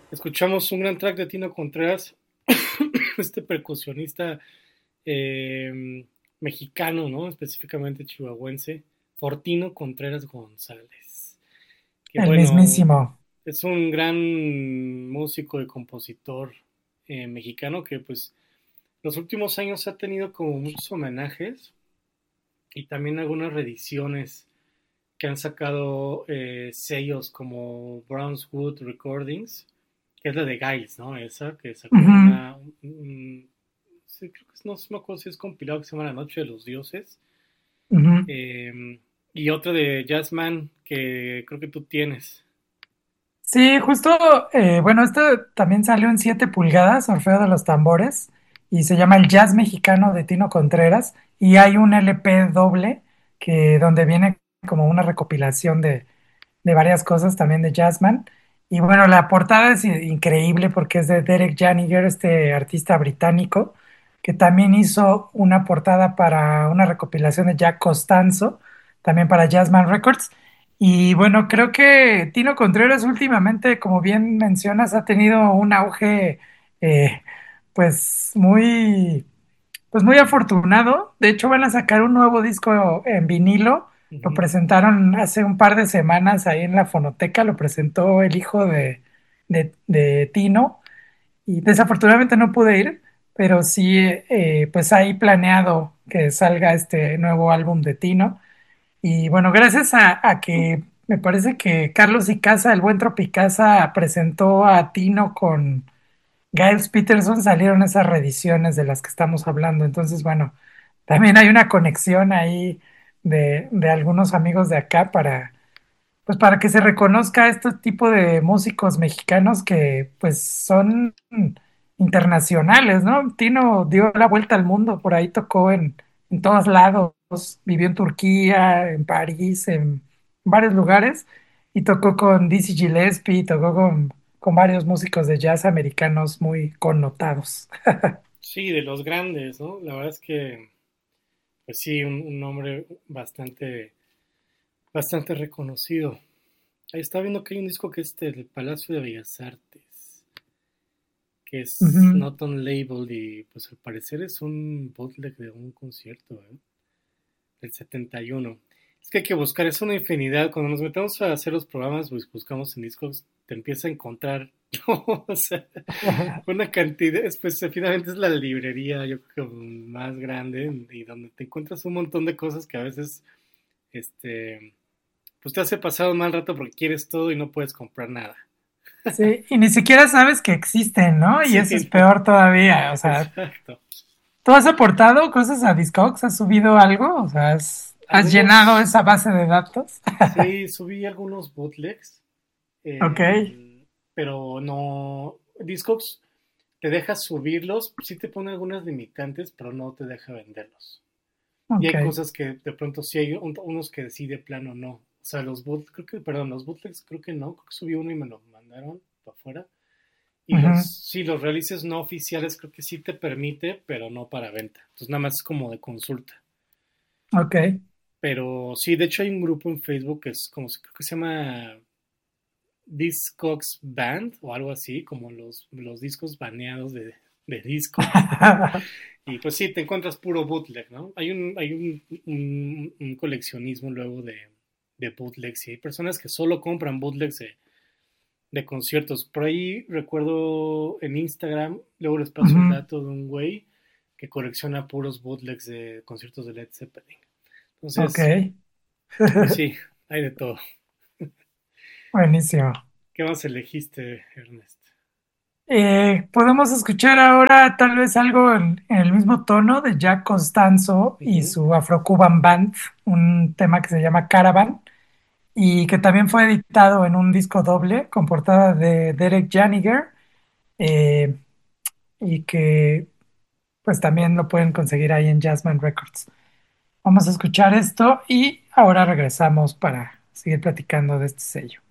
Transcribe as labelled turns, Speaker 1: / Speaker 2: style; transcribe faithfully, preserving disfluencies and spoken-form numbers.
Speaker 1: Escuchamos un gran track de Tino Contreras, este percusionista eh, mexicano, ¿no? Específicamente chihuahuense, Fortino Contreras González, que
Speaker 2: El
Speaker 1: bueno,
Speaker 2: mismísimo.
Speaker 1: es un gran músico y compositor eh, mexicano que pues los últimos años ha tenido como muchos homenajes y también algunas reediciones que han sacado eh, sellos como Brownswood Recordings, que es la de Giles, ¿no? Esa, que sacó
Speaker 2: Ujú.
Speaker 1: una... un- un- sí, creo que es- no me acuerdo si es compilado, que se llama La Noche de los Dioses.
Speaker 2: Ujú.
Speaker 1: eh, y otra de Jazzman, que creo que tú tienes.
Speaker 2: Sí, justo, eh, bueno, esto también salió en siete pulgadas, Orfeo de los Tambores, y se llama El Jazz Mexicano de Tino Contreras, y hay un L P doble que donde viene como una recopilación de, de varias cosas también de Jazzman. Y bueno, la portada es i- increíble porque es de Derek Janiger, este artista británico, que también hizo una portada para una recopilación de Jack Costanzo, también para Jazzman Records. Y bueno, creo que Tino Contreras últimamente, como bien mencionas, ha tenido un auge eh, pues muy pues muy afortunado. De hecho, van a sacar un nuevo disco en vinilo. Lo
Speaker 1: Ujú.
Speaker 2: presentaron hace un par de semanas ahí en la Fonoteca. Lo presentó el hijo de, de, de Tino. Y desafortunadamente no pude ir, pero sí, eh, pues hay planeado que salga este nuevo álbum de Tino. Y bueno, gracias a, a que me parece que Carlos Icaza, el buen Tropicasa, presentó a Tino con Giles Peterson, salieron esas reediciones de las que estamos hablando. Entonces, bueno, también hay una conexión ahí de, de algunos amigos de acá para, pues para que se reconozca este tipo de músicos mexicanos que pues son internacionales, ¿no? Tino dio la vuelta al mundo, por ahí tocó en, en todos lados, vivió en Turquía, en París, en varios lugares, y tocó con Dizzy Gillespie, tocó con, con varios músicos de jazz americanos muy connotados.
Speaker 1: Sí, de los grandes, ¿no? La verdad es que, pues sí, un, un nombre bastante, bastante reconocido. Ahí está viendo que hay un disco que es del Palacio de Bellas Artes, que es
Speaker 2: Ujú.
Speaker 1: Not on Label y pues al parecer es un bootleg de un concierto, ¿eh? Del setenta y uno. Es que hay que buscar, es una infinidad. Cuando nos metemos a hacer los programas, pues buscamos en discos, te empieza a encontrar, ¿no? O sea, una cantidad, pues finalmente es la librería, yo creo que más grande y donde te encuentras un montón de cosas que a veces, este, pues te hace pasar un mal rato porque quieres todo y no puedes comprar nada.
Speaker 2: Sí, y ni siquiera sabes que existen, ¿no? Y
Speaker 1: Sí,
Speaker 2: eso es
Speaker 1: no,
Speaker 2: peor todavía. O sea,
Speaker 1: exacto.
Speaker 2: ¿tú has aportado cosas a Discogs? ¿Has subido algo? O sea, ¿has, has llenado
Speaker 1: Algunos,
Speaker 2: esa base de datos?
Speaker 1: sí, subí algunos bootlegs,
Speaker 2: Ok,
Speaker 1: eh, pero no, Discogs te deja subirlos, sí te pone algunas limitantes, pero no te deja venderlos. Y
Speaker 2: ok.
Speaker 1: hay cosas que de pronto sí hay un- unos que decide plano no. O sea, los boot, creo que, perdón, los bootlegs creo que no, creo que subí uno y me lo mandaron para afuera. Y los,
Speaker 2: Ujú.
Speaker 1: sí, los realices no oficiales creo que sí te permite, pero no para venta. Entonces nada más es como de consulta.
Speaker 2: Ok.
Speaker 1: Pero sí, de hecho hay un grupo en Facebook que es como, se- creo que se llama Discogs Band o algo así, como los, los discos baneados de, de Discogs. Y pues sí, te encuentras puro bootleg, ¿no? Hay un, hay un, un, un coleccionismo luego de, de bootlegs y hay personas que solo compran bootlegs de, de conciertos. Por ahí recuerdo en Instagram, luego les paso el
Speaker 2: Ujú.
Speaker 1: dato de un güey que colecciona puros bootlegs de conciertos de Led Zeppelin.
Speaker 2: Ok.
Speaker 1: Entonces, pues sí, hay de todo.
Speaker 2: Buenísimo.
Speaker 1: ¿Qué más elegiste, Ernest?
Speaker 2: Eh, podemos escuchar ahora tal vez algo en, en el mismo tono de Jack Costanzo y
Speaker 1: Ujú.
Speaker 2: su Afro-Cuban Band, un tema que se llama Caravan y que también fue editado en un disco doble con portada de Derek Janiger, eh, y que pues también lo pueden conseguir ahí en Jazzman Records. Vamos a escuchar esto y ahora regresamos para seguir platicando de este sello.